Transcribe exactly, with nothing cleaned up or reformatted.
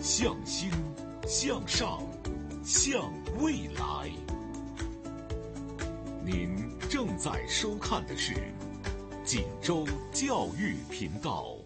向心，向上，向未来。您正在收看的是锦州教育频道。